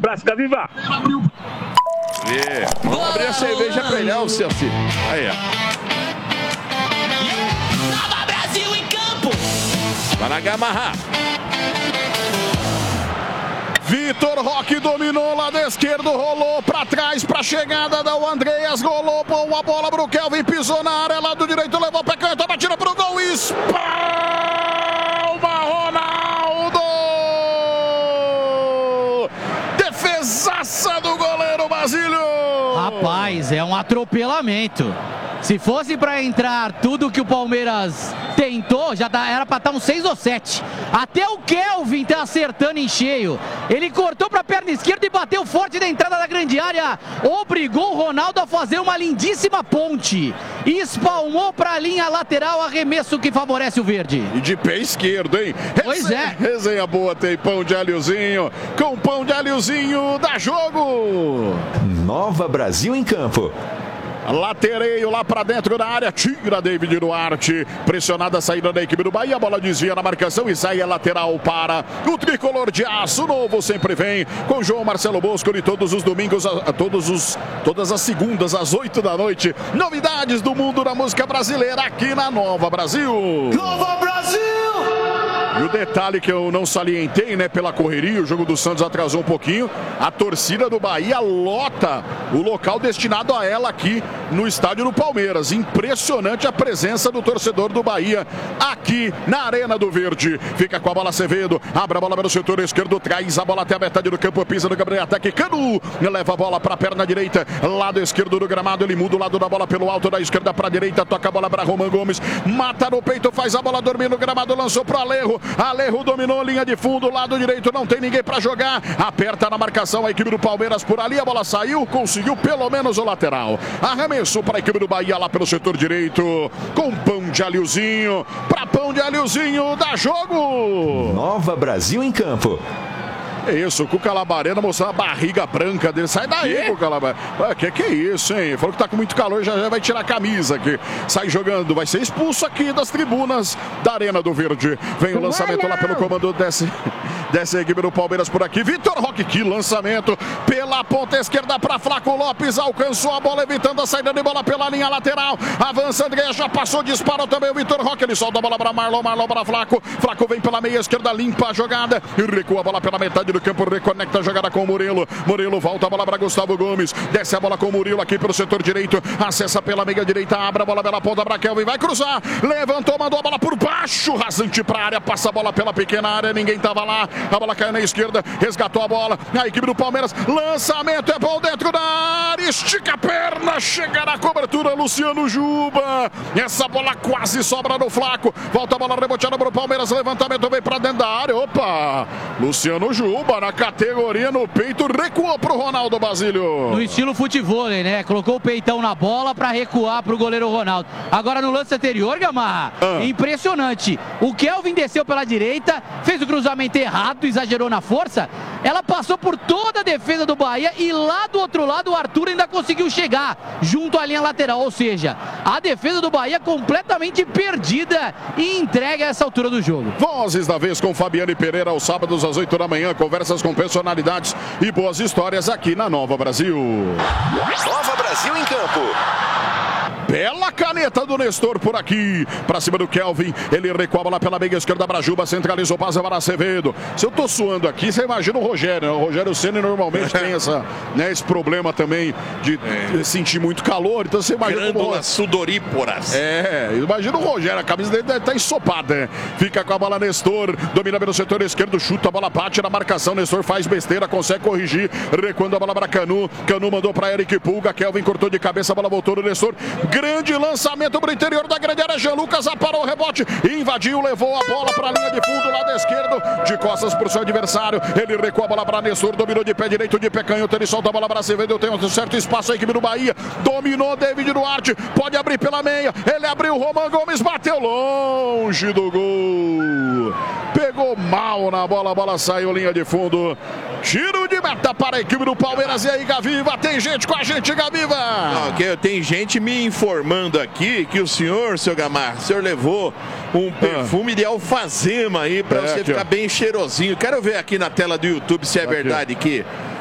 abraço, Gaviva. Vamos abrir a cerveja pra ele, ó, Celci. Aí, ó. Nova Brasil em campo. Vai na Gamarra. Vitor Roque dominou lado esquerdo, rolou para trás para a chegada da Andreas, rolou a bola para o Kelvin, pisou na área, lado direito, levou o pé canto, batida para o gol, espalma Ronaldo! Defesaça do goleiro Basílio! Rapaz, é um atropelamento. Se fosse para entrar tudo que o Palmeiras tentou, já era para estar um 6 ou 7. Até o Kelvin tá acertando em cheio. Ele cortou para a perna esquerda e bateu forte na entrada da grande área. Obrigou o Ronaldo a fazer uma lindíssima ponte. Espalmou para a linha lateral, arremesso que favorece o verde. E de pé esquerdo, hein? Pois é. Resenha boa, tem pão de alhozinho. Com pão de alhozinho, dá jogo! Nova Brasil em campo. Latereio lá pra dentro da área, tira David Duarte, pressionada a saída da equipe do Bahia, a bola desvia na marcação e sai a lateral para o tricolor de aço novo, sempre vem com João Marcelo Bosco e todos os domingos, todas as segundas às 8 da noite, novidades do mundo da música brasileira aqui na Nova Brasil. Nova Brasil! E o detalhe que eu não salientei, né, pela correria, o jogo do Santos atrasou um pouquinho, a torcida do Bahia lota o local destinado a ela aqui no estádio do Palmeiras. Impressionante a presença do torcedor do Bahia aqui na Arena do Verde. Fica com a bola Acevedo, abre a bola pelo setor esquerdo, traz a bola até a metade do campo, pisa no Gabriel ataque, Canu leva a bola para a perna direita, lado esquerdo do gramado, ele muda o lado da bola pelo alto da esquerda para a direita, toca a bola para Roman Gomes, mata no peito, faz a bola dormir no gramado, lançou para Alejo dominou linha de fundo, lado direito, não tem ninguém para jogar, aperta na marcação a equipe do Palmeiras por ali, a bola saiu, conseguiu pelo menos o lateral. Arremesso para a equipe do Bahia lá pelo setor direito, com pão de alhozinho, para pão de alhozinho, dá jogo! Nova Brasil em campo. É isso, o Cuca Labareda mostrando a barriga branca dele. Sai daí, Cuca Labareda. Que é isso, hein? Falou que tá com muito calor, já vai tirar a camisa aqui. Sai jogando, vai ser expulso aqui das tribunas da Arena do Verde. Vem o lançamento lá pelo comando desse a equipe do Palmeiras por aqui. Vitor Roque, que lançamento pela ponta esquerda para Flaco Lopes. Alcançou a bola, evitando a saída de bola pela linha lateral. Avança, André, já passou, disparou também o Vitor Roque. Ele solta a bola para Marlon para Flaco. Flaco vem pela meia esquerda, limpa a jogada e recua a bola pela metade do campo, reconecta a jogada com o Murilo. Murilo volta a bola para Gustavo Gomes. Desce a bola com o Murilo aqui pelo setor direito. Acessa pela meia direita, abre a bola pela ponta para Kelvin. Vai cruzar, levantou, mandou a bola por baixo. Rasante para a área, passa a bola pela pequena área. Ninguém estava lá. A bola caiu na esquerda, resgatou a bola. A equipe do Palmeiras, lançamento é bom dentro da área. Estica a perna, chega na cobertura. Luciano Juba. Essa bola quase sobra no Flaco. Volta a bola reboteada para o Palmeiras. Levantamento vem para dentro da área. Opa! Luciano Juba na categoria no peito, recuou pro Ronaldo Basílio. No estilo futevôlei, né? Colocou o peitão na bola para recuar pro goleiro Ronaldo. Agora no lance anterior, Gamarra, impressionante. O Kelvin desceu pela direita, fez o cruzamento errado, exagerou na força. Ela passou por toda a defesa do Bahia e lá do outro lado o Arthur ainda conseguiu chegar junto à linha lateral. Ou seja, a defesa do Bahia completamente perdida e entregue a essa altura do jogo. Vozes da vez com Fabiane Pereira aos sábados às 8 da manhã. Conversas com personalidades e boas histórias aqui na Nova Brasil. Nova Brasil em campo. Bela caneta do Nestor por aqui, pra cima do Kelvin, ele recua a bola pela meia esquerda, Brajuba centralizou, passa para Acevedo. Se eu tô suando aqui, você imagina o Rogério, né? O Rogério Ceni normalmente tem esse problema também de sentir muito calor, então você imagina Glândulas sudoríporas. Imagina o Rogério, a camisa dele tá ensopada, né? Fica com a bola Nestor, domina pelo setor esquerdo, chuta a bola, bate na marcação, Nestor faz besteira, consegue corrigir, recuando a bola para Canu, Canu mandou para Eric Pulga, Kelvin cortou de cabeça, a bola voltou no Nestor, grande lançamento para o interior da grande área. Jean Lucas aparou o rebote, invadiu, levou a bola para a linha de fundo, lado esquerdo, de costas para o seu adversário. Ele recua a bola para Nestor, dominou de pé direito, de pé canhoto. Ele solta a bola para Acevedo. Tem um certo espaço a equipe do Bahia. Dominou David Duarte, pode abrir pela meia. Ele abriu, Roman Gomes bateu longe do gol. Pegou mal na bola, a bola saiu linha de fundo. Tiro de meta para a equipe do Palmeiras. E aí, Gaviva, tem gente com a gente, Gaviva. Tem gente me informando aqui que o senhor, seu Gamarra, o senhor levou um perfume de alfazema aí para você ficar bem cheirosinho. Quero ver aqui na tela do YouTube se é verdade que